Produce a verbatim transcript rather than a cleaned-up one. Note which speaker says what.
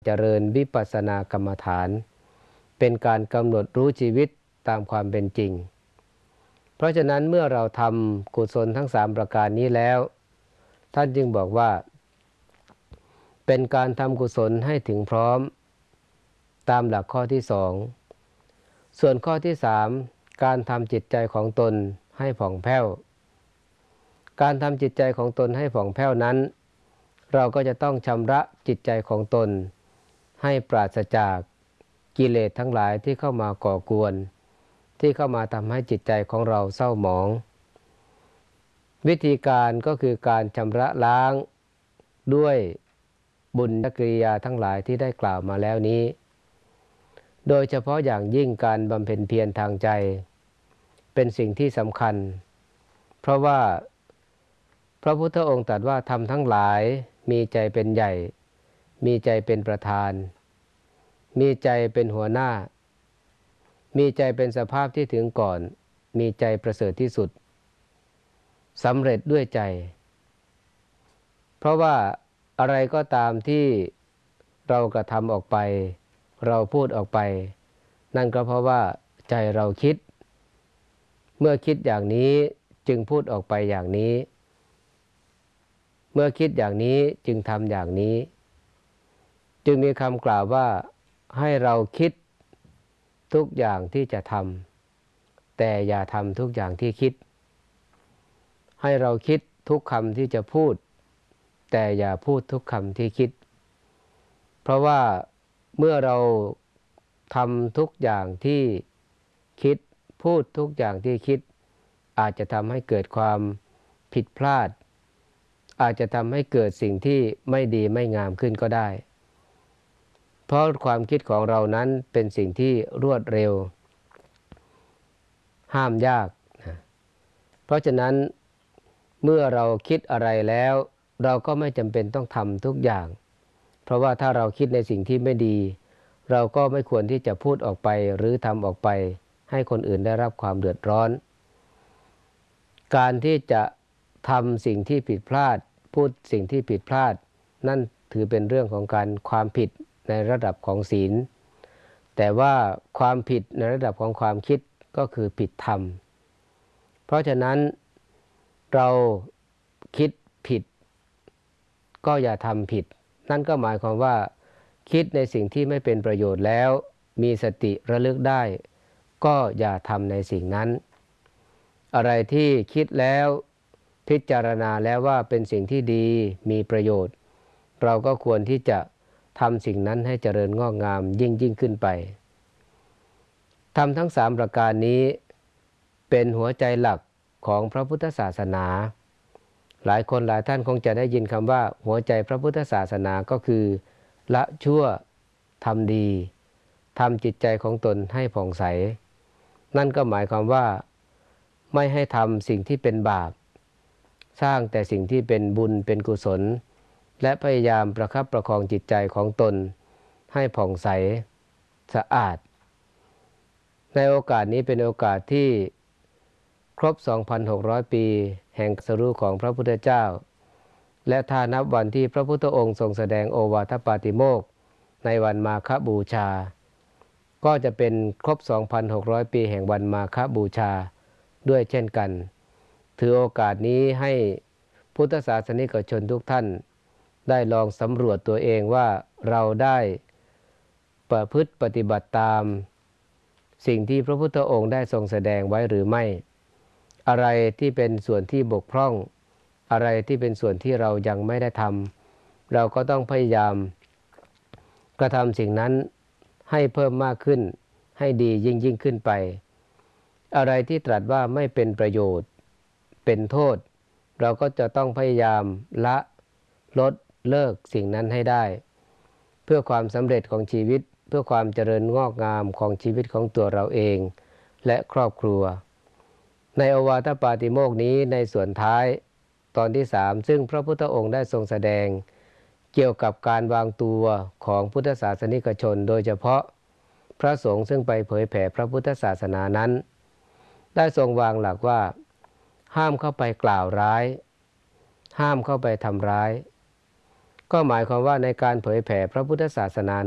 Speaker 1: เจริญวิปัสสนากรรมฐานเป็นการกำหนดรู้ชีวิตตามความเป็นจริงเพราะฉะนั้นเมื่อเราทำกุศลทั้งสามประการนี้แล้วท่านจึงบอกว่าเป็นการทำกุศลให้ถึงพร้อมตามหลักข้อที่สองส่วนข้อที่สามการทำจิตใจของตนให้ผ่องแผ้วการทำจิตใจของตนให้ผ่องแผ้วนั้นเราก็จะต้องชำระจิตใจของตนให้ปราศจากกิเลสทั้งหลายที่เข้ามาก่อกวนที่เข้ามาทำให้จิตใจของเราเศร้าหมองวิธีการก็คือการชำระล้างด้วยบุญกิริยาทั้งหลายที่ได้กล่าวมาแล้วนี้โดยเฉพาะอย่างยิ่งการบำเพ็ญเพียรทางใจเป็นสิ่งที่สำคัญเพราะว่าพระพุทธองค์ตรัสว่าธรรมทั้งหลายมีใจเป็นใหญ่มีใจเป็นประธานมีใจเป็นหัวหน้ามีใจเป็นสภาพที่ถึงก่อนมีใจประเสริฐที่สุดสำเร็จด้วยใจเพราะว่าอะไรก็ตามที่เรากระทำออกไปเราพูดออกไปนั่นก็เพราะว่าใจเราคิดเมื่อคิดอย่างนี้จึงพูดออกไปอย่างนี้เมื่อคิดอย่างนี้จึงทำอย่างนี้จึงมีคำกล่าวว่าให้เราคิดทุกอย่างที่จะทำแต่อย่าทำทุกอย่างที่คิดให้เราคิดทุกคำที่จะพูดแต่อย่าพูดทุกคำที่คิดเพราะว่าเมื่อเราทำทุกอย่างที่คิดพูดทุกอย่างที่คิดอาจจะทำให้เกิดความผิดพลาดอาจจะทำให้เกิดสิ่งที่ไม่ดีไม่งามขึ้นก็ได้เพราะความคิดของเรานั้นเป็นสิ่งที่รวดเร็วห้ามยากนะเพราะฉะนั้นเมื่อเราคิดอะไรแล้วเราก็ไม่จำเป็นต้องทำทุกอย่างเพราะว่าถ้าเราคิดในสิ่งที่ไม่ดีเราก็ไม่ควรที่จะพูดออกไปหรือทำออกไปให้คนอื่นได้รับความเดือดร้อนการที่จะทำสิ่งที่ผิดพลาดพูดสิ่งที่ผิดพลาดนั่นถือเป็นเรื่องของการความผิดในระดับของศีลแต่ว่าความผิดในระดับของความคิดก็คือผิดธรรมเพราะฉะนั้นเราคิดผิดก็อย่าทำผิดนั่นก็หมายความว่าคิดในสิ่งที่ไม่เป็นประโยชน์แล้วมีสติระลึกได้ก็อย่าทำในสิ่งนั้นอะไรที่คิดแล้วพิจารณาแล้วว่าเป็นสิ่งที่ดีมีประโยชน์เราก็ควรที่จะทำสิ่งนั้นให้เจริญงอกงามยิ่งยิ่งขึ้นไปธรรมทั้งสามประการนี้เป็นหัวใจหลักของพระพุทธศาสนาหลายคนหลายท่านคงจะได้ยินคำว่าหัวใจพระพุทธศาสนาก็คือละชั่วทำดีทำจิตใจของตนให้ผ่องใสนั่นก็หมายความว่าไม่ให้ทำสิ่งที่เป็นบาปสร้างแต่สิ่งที่เป็นบุญเป็นกุศลและพยายามประคับประคองจิตใจของตนให้ผ่องใสสะอาดในโอกาสนี้เป็นโอกาสที่ครบ สองพันหกร้อย ปีแห่งตรัสรู้ของพระพุทธเจ้าและถ้านับวันที่พระพุทธองค์ทรงแสดงโอวาทปาติโมกข์ในวันมาฆบูชาก็จะเป็นครบ สองพันหกร้อย ปีแห่งวันมาฆบูชาด้วยเช่นกันถือโอกาสนี้ให้พุทธศาสนิกชนทุกท่านได้ลองสำรวจตัวเองว่าเราได้ประพฤติปฏิบัติตามสิ่งที่พระพุทธองค์ได้ทรงแสดงไว้หรือไม่อะไรที่เป็นส่วนที่บกพร่องอะไรที่เป็นส่วนที่เรายังไม่ได้ทำเราก็ต้องพยายามกระทำสิ่งนั้นให้เพิ่มมากขึ้นให้ดียิ่งยิ่งขึ้นไปอะไรที่ตรัสว่าไม่เป็นประโยชน์เป็นโทษเราก็จะต้องพยายามละลดเลิกสิ่งนั้นให้ได้เพื่อความสำเร็จของชีวิตเพื่อความเจริญงอกงามของชีวิตของตัวเราเองและครอบครัวในโอวาทปาติโมกข์นี้ในส่วนท้ายตอนที่สามซึ่งพระพุทธองค์ได้ทรงแสดงเกี่ยวกับการวางตัวของพุทธศาสนิกชนโดยเฉพาะพระสงฆ์ซึ่งไปเผยแผ่พระพุทธศาสนานั้นได้ทรงวางหลักว่าห้ามเข้าไปกล่าวร้ายห้ามเข้าไปทำร้ายก็หมายความว่าในการเผยแผ่พระพุทธศาสนา